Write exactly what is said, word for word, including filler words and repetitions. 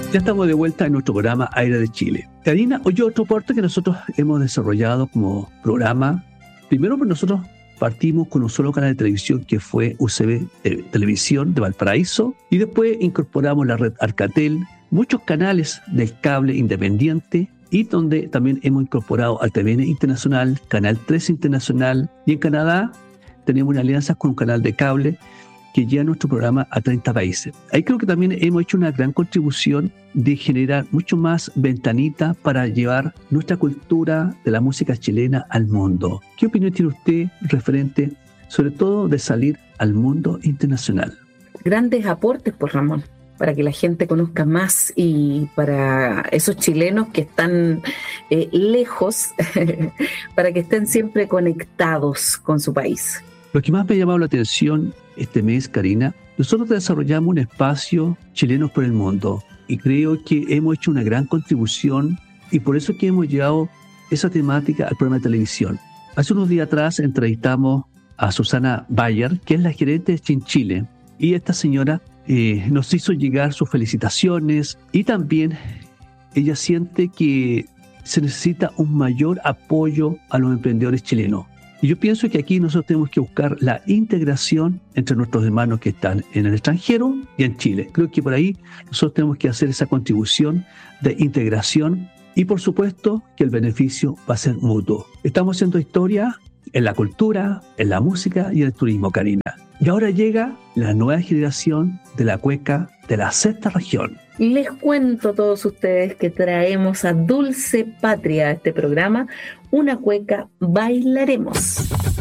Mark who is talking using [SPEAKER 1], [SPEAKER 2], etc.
[SPEAKER 1] Ya estamos de vuelta en nuestro programa Aire de Chile. Karina, hoy otro aporte que nosotros hemos desarrollado como programa. Primero, pues nosotros partimos con un solo canal de televisión que fue U C B eh, Televisión de Valparaíso, y después incorporamos la red Alcatel, muchos canales del cable independiente, y donde también hemos incorporado al T V N Internacional, Canal tres Internacional, y en Canadá tenemos una alianza con un canal de cable que lleva nuestro programa a treinta países. Ahí creo que también hemos hecho una gran contribución de generar mucho más ventanita para llevar nuestra cultura de la música chilena al mundo. ¿Qué opinión tiene usted referente, sobre todo, de salir al mundo internacional?
[SPEAKER 2] Grandes aportes, pues, Ramón, para que la gente conozca más y para esos chilenos que están eh, lejos, para que estén siempre conectados con su país.
[SPEAKER 1] Lo que más me ha llamado la atención este mes, Karina, nosotros desarrollamos un espacio Chilenos por el Mundo, y creo que hemos hecho una gran contribución, y por eso que hemos llevado esa temática al programa de televisión. Hace unos días atrás entrevistamos a Susana Bayer, que es la gerente de Chinchile, y esta señora eh, nos hizo llegar sus felicitaciones, y también ella siente que se necesita un mayor apoyo a los emprendedores chilenos. Y yo pienso que aquí nosotros tenemos que buscar la integración entre nuestros hermanos que están en el extranjero y en Chile. Creo que por ahí nosotros tenemos que hacer esa contribución de integración, y por supuesto que el beneficio va a ser mutuo. Estamos haciendo historia en la cultura, en la música y en el turismo, Karina. Y ahora llega la nueva generación de la cueca de la sexta región.
[SPEAKER 2] Les cuento a todos ustedes que traemos a Dulce Patria a este programa, una cueca Bailaremos.